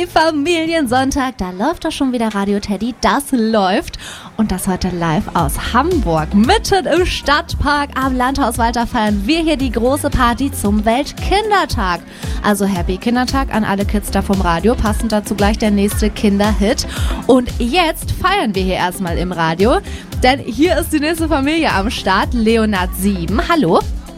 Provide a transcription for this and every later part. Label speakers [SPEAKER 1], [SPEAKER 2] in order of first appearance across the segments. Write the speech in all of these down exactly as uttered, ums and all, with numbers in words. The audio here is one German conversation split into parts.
[SPEAKER 1] Happy Familiensonntag, da läuft doch schon wieder Radio Teddy, das läuft und das heute live aus Hamburg. Mitten im Stadtpark am Landhaus Walter feiern wir hier die große Party zum Weltkindertag. Also Happy Kindertag an alle Kids da vom Radio, passend dazu gleich der nächste Kinderhit. Und jetzt feiern wir hier erstmal im Radio, denn hier ist die nächste Familie am Start, Leonard sieben, hallo.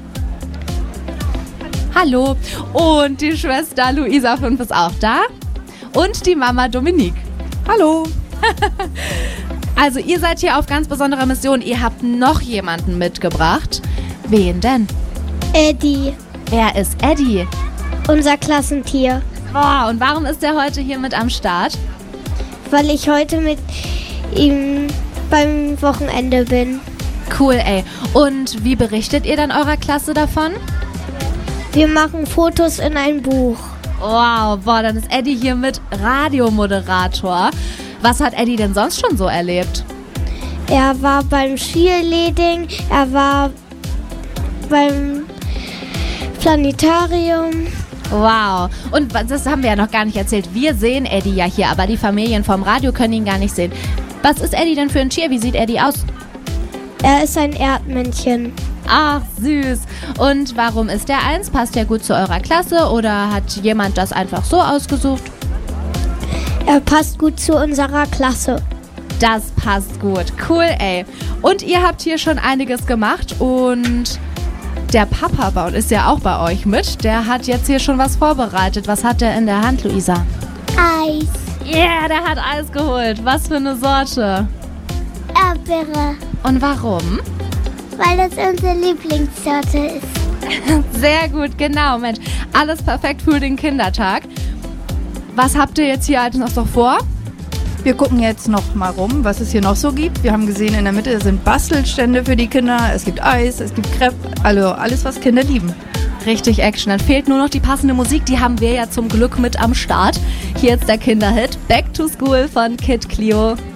[SPEAKER 1] Hallo. Und die Schwester Luisa fünf ist auch da. Und die Mama Dominique.
[SPEAKER 2] Hallo.
[SPEAKER 1] Also ihr seid hier auf ganz besonderer Mission. Ihr habt noch jemanden mitgebracht. Wen denn?
[SPEAKER 3] Eddie.
[SPEAKER 1] Wer ist Eddie?
[SPEAKER 3] Unser Klassentier.
[SPEAKER 1] Boah, und warum ist der heute hier mit am Start?
[SPEAKER 3] Weil ich heute mit ihm beim Wochenende bin.
[SPEAKER 1] Cool, ey. Und wie berichtet ihr dann eurer Klasse davon?
[SPEAKER 3] Wir machen Fotos in ein Buch.
[SPEAKER 1] Wow, boah, dann ist Eddie hier mit Radiomoderator. Was hat Eddie denn sonst schon so erlebt?
[SPEAKER 3] Er war beim Cheerleading, er war beim Planetarium.
[SPEAKER 1] Wow, und das haben wir ja noch gar nicht erzählt. Wir sehen Eddie ja hier, aber die Familien vom Radio können ihn gar nicht sehen. Was ist Eddie denn für ein Cheer? Wie sieht Eddie aus?
[SPEAKER 3] Er ist ein Erdmännchen.
[SPEAKER 1] Ach, süß. Und warum ist der eins? Passt der gut zu eurer Klasse oder hat jemand das einfach so ausgesucht?
[SPEAKER 3] Er passt gut zu unserer Klasse.
[SPEAKER 1] Das passt gut. Cool, ey. Und ihr habt hier schon einiges gemacht und der Papa bei uns ist ja auch bei euch mit. Der hat jetzt hier schon was vorbereitet. Was hat der in der Hand, Luisa?
[SPEAKER 3] Eis.
[SPEAKER 1] Yeah, der hat Eis geholt. Was für eine Sorte?
[SPEAKER 3] Erdbeere.
[SPEAKER 1] Und warum?
[SPEAKER 3] Weil das unsere Lieblingssorte ist.
[SPEAKER 1] Sehr gut, genau, Mensch. Alles perfekt für den Kindertag. Was habt ihr jetzt hier alles noch so vor?
[SPEAKER 2] Wir gucken jetzt noch mal rum, was es hier noch so gibt. Wir haben gesehen, in der Mitte sind Bastelstände für die Kinder. Es gibt Eis, es gibt Crepe, also alles, was Kinder lieben.
[SPEAKER 1] Richtig Action. Dann fehlt nur noch die passende Musik. Die haben wir ja zum Glück mit am Start. Hier jetzt der Kinderhit Back to School von Kid Clio.